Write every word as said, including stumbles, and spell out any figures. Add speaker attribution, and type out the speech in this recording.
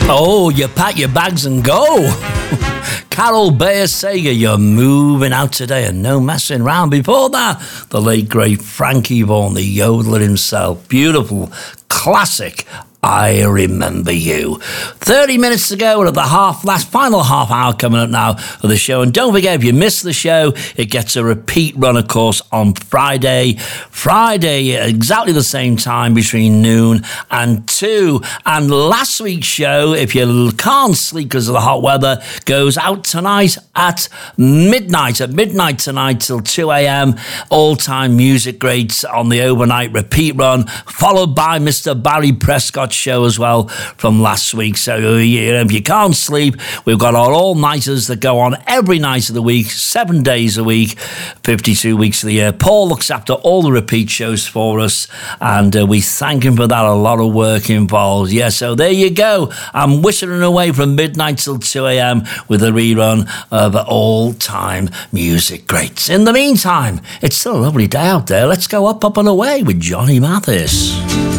Speaker 1: Oh, you pack your bags and go. Carol Bayer Sager, you're moving out today and no messing around. Before that, the late great Frankie Vaughan, the yodeler himself. Beautiful, classic, I Remember You. thirty minutes to go, and at the half, last final half hour coming up now of the show. And don't forget, if you miss the show, it gets a repeat run, of course, on Friday. Friday, exactly the same time, between noon and two. And last week's show, if you can't sleep because of the hot weather, goes out tonight at midnight. At midnight tonight till two a.m. All-time music greats on the overnight repeat run, followed by Mister Barry Prescott's show as well from last week. So you know, if you can't sleep, we've got our all-nighters that go on every night of the week, seven days a week, fifty-two weeks of the year. Paul looks after all the repeat shows for us, and uh, we thank him for that. A lot of work involved. Yeah, so there you go. I'm whistling away from midnight till two a.m. with a rerun of all-time music greats. In the meantime, it's still a lovely day out there. Let's go up, up and away with Johnny Mathis.